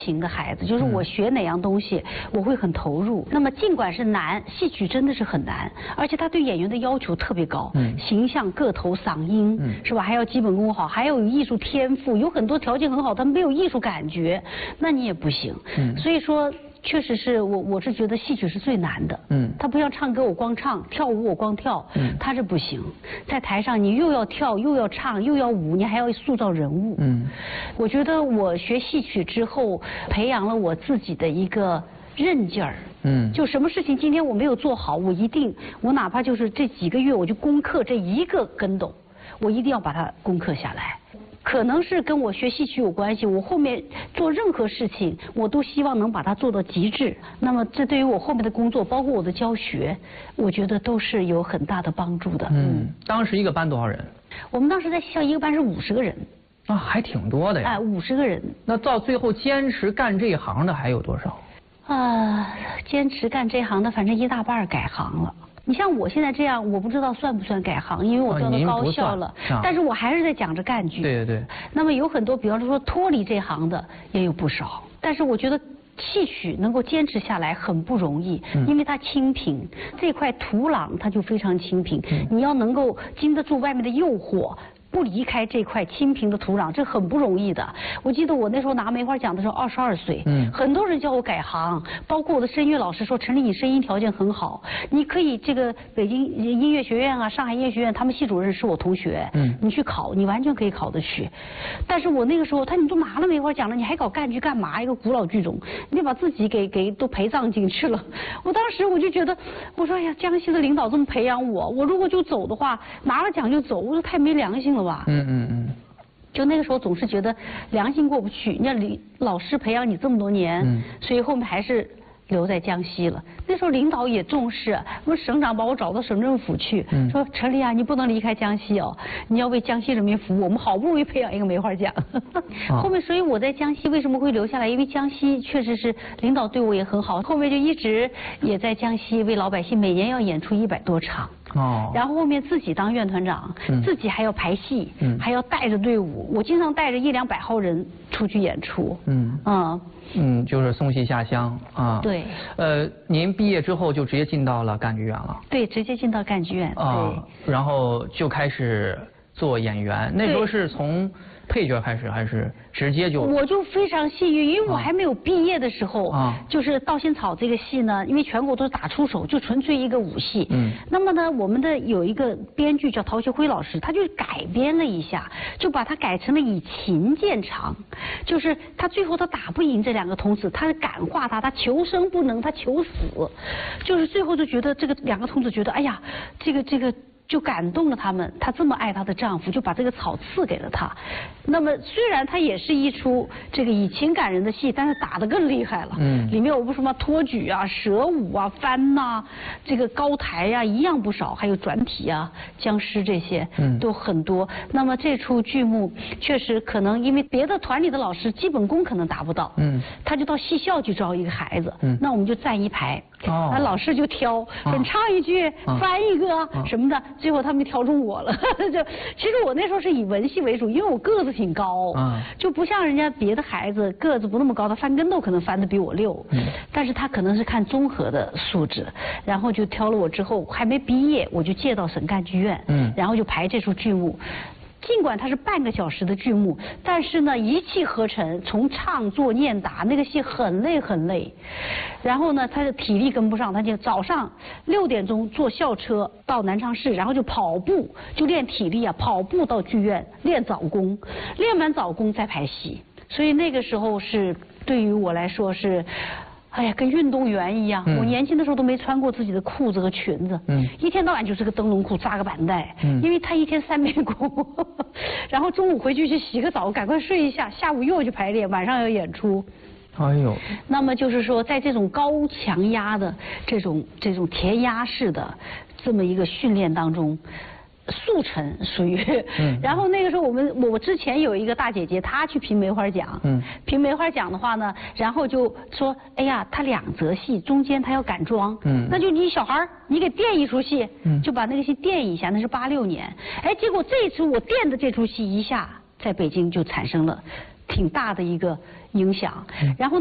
型的孩子，就是我学哪样东西，我会很投入。那么尽管是难，戏曲真的是很难，而且他对演员的要求特别高，形象、个头、嗓音，是吧？还要基本功好，还要有艺术天赋，有很多条件很好，他没有艺术感觉，那你也不行。所以说。确实是我是觉得戏曲是最难的，它不像唱歌我光唱，跳舞我光跳，它是不行。在台上你又要跳又要唱又要舞，你还要塑造人物。我觉得我学戏曲之后，培养了我自己的一个韧劲儿。就什么事情今天我没有做好，我哪怕就是这几个月我就攻克这一个跟斗，我一定要把它攻克下来。可能是跟我学戏曲有关系，我后面做任何事情，我都希望能把它做到极致。那么这对于我后面的工作，包括我的教学，我觉得都是有很大的帮助的。 当时一个班多少人？ 我们当时在校一个班是50个人。 啊，还挺多的呀。 50个人。 那到最后坚持干这一行的还有多少？ 坚持干这行的，反正一大半改行了。你像我现在这样，我不知道算不算改行，因为我调到高校了，但是我还是在讲着干剧。 对。 那么有很多，比方说脱离这行的也有不少，但是我觉得戏曲能够坚持下来很不容易，因为它清平，这块土壤它就非常清平，你要能够经得住外面的诱惑。不离开这块清平的土壤，这很不容易的。我记得我那时候拿梅花奖的时候22岁，很多人叫我改行，包括我的声乐老师说：“陈丽，你声音条件很好，你可以这个北京音乐学院啊、上海音乐学院，他们系主任是我同学，你去考，你完全可以考得去。”但是我那个时候，你都拿了梅花奖了，你还搞干剧干嘛？一个古老剧种，你把自己给都陪葬进去了。我当时我就觉得，我说哎呀，江西的领导这么培养我如果就走的话，拿了奖就走，我说太没良心了。就那个时候总是觉得良心过不去，你看老师培养你这么多年，所以后面还是留在江西了。那时候领导也重视，我省长把我找到省政府去，说陈丽啊，你不能离开江西哦，你要为江西人民服务。我们好不容易培养一个梅花奖，后面所以我在江西为什么会留下来？因为江西确实是领导对我也很好，后面就一直也在江西为老百姓，每年要演出100多场。然后后面自己当院团长，自己还要排戏，还要带着队伍，我经常带着100-200号人出去演出。 就是送戏下乡啊。对。您毕业之后就直接进到了赣剧院了？对， 直接进到赣剧院。 对。然后就开始做演员，那时候是从配角开始还是直接就？我就非常幸运，因为我还没有毕业的时候，就是《盗心草》这个戏呢，因为全国都是打出手，就纯粹一个武戏。那么呢，我们的有一个编剧叫陶学辉老师，他就改编了一下，就把它改成了以情见长，就是他最后他打不赢这2个童子，他感化他求生不能，他求死，就是最后就觉得这个2个童子觉得，哎呀，这个。就感动了他们，她这么爱她的丈夫，就把这个草赐给了他。那么虽然它也是一出这个以情感人的戏，但是打得更厉害了。里面有什么托举啊、蛇舞啊、翻呐、这个高台呀、一样不少，还有转体啊、僵尸这些，都很多。那么这出剧目确实可能因为别的团里的老师基本功可能达不到，他就到戏校去招一个孩子，那我们就站一排，老师就挑，说你唱一句，翻一个什么的。最后他们挑中我了，其实我那时候是以文戏为主，因为我个子挺高，就不像人家别的孩子个子不那么高，他翻跟斗可能翻得比我溜，但是他可能是看综合的素质，然后就挑了我之后还没毕业，我就借到省赣剧院，然后就排这出剧目。尽管它是半个小时的剧目，但是呢一气呵成，从唱作念打，那个戏很累。然后呢，他的体力跟不上，他就早上6点钟坐校车到南昌市，然后就跑步，就练体力啊，跑步到剧院练早功，练完早功再排戏。所以那个时候是对于我来说是。哎呀，跟运动员一样，我年轻的时候都没穿过自己的裤子和裙子，一天到晚就是个灯笼裤，扎个板带，因为他一天3遍功，然后中午回去洗个澡，赶快睡一下，下午又要去排练，晚上要演出。哎呦，那么就是说，在这种高强压的这种填鸭式的这么一个训练当中。速成属于，然后那个时候我之前有一个大姐姐，她去评梅花奖，评梅花奖的话呢，然后就说，哎呀，她2则戏中间她要赶妆，那就你小孩你给垫一出戏，就把那个戏垫一下，那是86年，哎，结果这一出我垫的这出戏一下在北京就产生了挺大的一个影响，然后。